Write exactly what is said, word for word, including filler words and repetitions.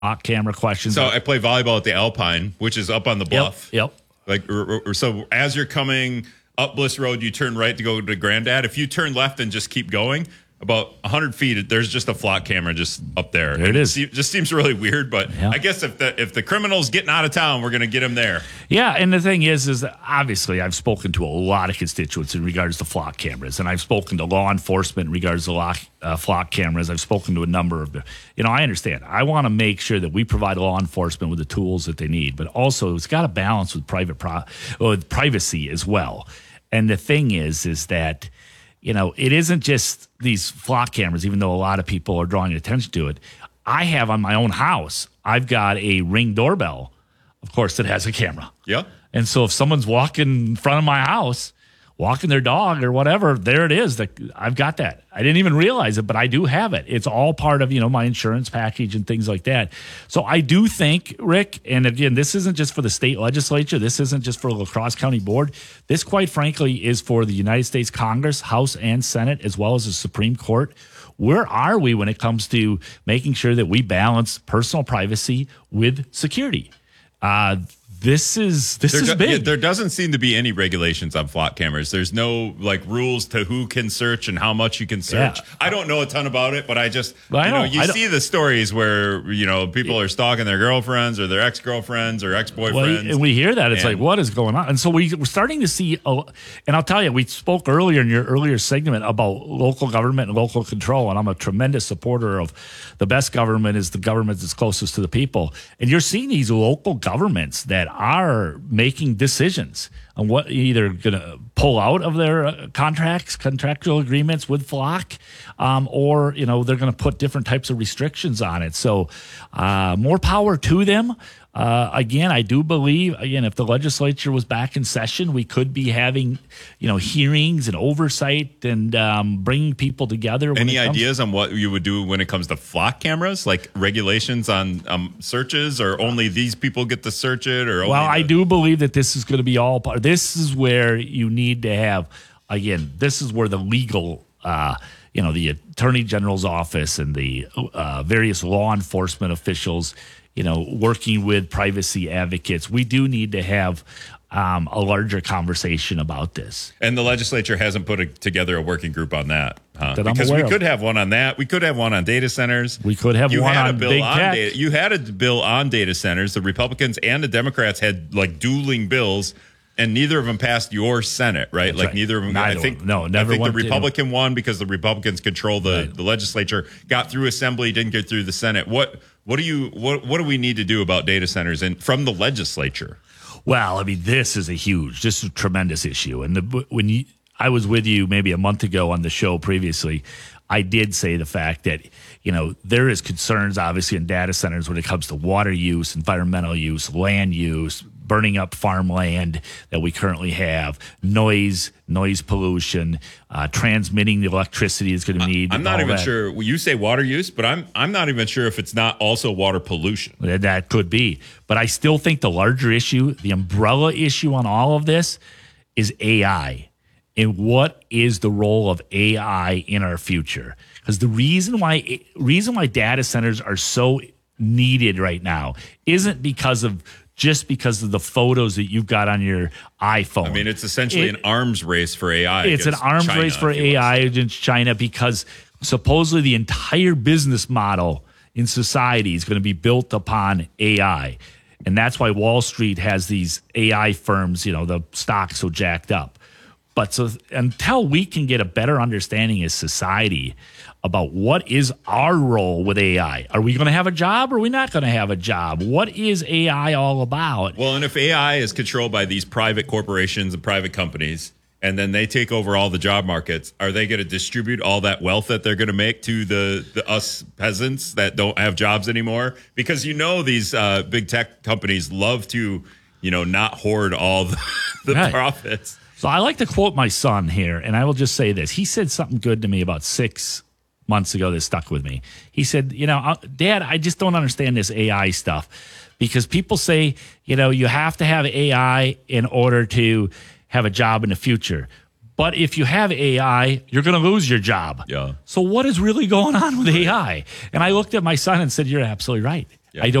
Hot camera questions. So I play volleyball at the Alpine, which is up on the bluff. Yep. yep. Like, or, or, so as you're coming up Bliss Road, you turn right to go to Grandad. If you turn left and just keep going, about one hundred feet, there's just a flock camera just up there. There it is. It just seems really weird, but yeah. I guess if the if the criminal's getting out of town, we're going to get him there. Yeah, and the thing is, is that obviously I've spoken to a lot of constituents in regards to flock cameras, and I've spoken to law enforcement in regards to lock, uh, flock cameras. I've spoken to a number of, you know, I understand. I want to make sure that we provide law enforcement with the tools that they need, but also it's got to balance with private pro- with privacy as well. And the thing is, is that, you know, it isn't just these flock cameras, even though a lot of people are drawing attention to it. I have on my own house, I've got a Ring doorbell, of course, that has a camera. Yeah. And so if someone's walking in front of my house, walking their dog or whatever, there it is. I've got that. I didn't even realize it, but I do have it. It's all part of, you know, my insurance package and things like that. So I do think, Rick, and again, this isn't just for the state legislature. This isn't just for the La Crosse County Board. This, quite frankly, is for the United States Congress, House and Senate, as well as the Supreme Court. Where are we when it comes to making sure that we balance personal privacy with security? Uh, This is this there is do, big. Yeah, there doesn't seem to be any regulations on flock cameras. There's no like rules to who can search and how much you can search. Yeah. I don't know a ton about it, but I just Well, I you know don't- you I don't- see the stories where you know people are stalking their girlfriends or their ex girlfriends or ex boyfriends. Well, and we hear that. It's And- like, what is going on? And so we, we're starting to see, a, and I'll tell you, we spoke earlier in your earlier segment about local government and local control, and I'm a tremendous supporter of the best government is the government that's closest to the people. And you're seeing these local governments that are making decisions on what either going to pull out of their uh, contracts, contractual agreements with Flock, um, or, you know, they're going to put different types of restrictions on it. So uh, more power to them. Uh, again, I do believe, again, if the legislature was back in session, we could be having, you know, hearings and oversight and um, bringing people together. Any ideas on what you would do when it comes to flock cameras, like regulations on um, searches, or only these people get to search it? Or only well, I the- do believe that this is going to be all part. This is where you need to have, again, this is where the legal, uh, you know, the Attorney General's office and the uh, various law enforcement officials, you know, working with privacy advocates. We do need to have um, a larger conversation about this. And the legislature hasn't put a, together a working group on that, huh? That I'm Because we aware of. could have one on that. We could have one on data centers. We could have you one had on a bill big on tech. data. You had a bill on data centers. The Republicans and the Democrats had like dueling bills, and neither of them passed your Senate, right? That's like right. neither of them. Neither I think of them. No, never I think went the to- Republican won because the Republicans control the, Right. the legislature. Got through Assembly, didn't get through the Senate. What what do you what what do we need to do about data centers and from the legislature? Well, I mean, this is a huge, this is a tremendous issue. And the, when you, I was with you maybe a month ago on the show previously, I did say the fact that, you know, there is concerns obviously in data centers when it comes to water use, environmental use, land use, burning up farmland that we currently have, noise, noise pollution, uh, transmitting the electricity is going to need. I'm not all even that. sure. Well, you say water use, but I'm I'm not even sure if it's not also water pollution. That that could be. But I still think the larger issue, the umbrella issue on all of this is A I. And what is the role of A I in our future? Because the reason why reason why data centers are so needed right now isn't because of just because of the photos that you've got on your iPhone. I mean, it's essentially It- an arms race for A I. It's an against arms China, race for if you A will. I against China because supposedly the entire business model in society is going to be built upon A I. And that's why Wall Street has these A I firms, you know, the stock's so jacked up. But so until we can get a better understanding as society about what is our role with A I, are we going to have a job or are we not going to have a job? What is A I all about? Well, and if A I is controlled by these private corporations and private companies, and then they take over all the job markets, are they going to distribute all that wealth that they're going to make to the, the us peasants that don't have jobs anymore? Because you know these uh, big tech companies love to, you know, not hoard all the, the Right. profits. So I like to quote my son here, and I will just say this. He said something good to me about six months ago that stuck with me. He said, you know, uh, Dad, I just don't understand this A I stuff because people say, you know, you have to have A I in order to have a job in the future. But if you have A I, you're going to lose your job. Yeah. So what is really going on with A I? And I looked at my son and said, you're absolutely right. Yeah. I don't.